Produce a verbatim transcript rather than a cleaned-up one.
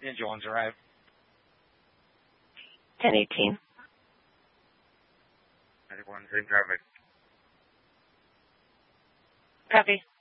Ninja one's arrived. ten eighteen. ninety-one, same traffic. Copy.